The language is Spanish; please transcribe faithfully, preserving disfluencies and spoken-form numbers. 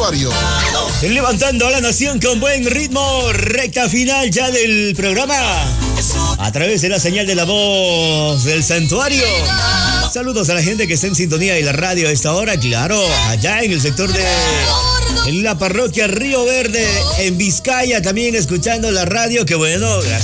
santuario. Levantando a la nación con buen ritmo, recta final ya del programa. A través de la señal de la voz del santuario. Saludos a la gente que está en sintonía de la radio a esta hora, claro, allá en el sector de en la parroquia Río Verde, en Vizcaya, también escuchando la radio, que bueno, gracias.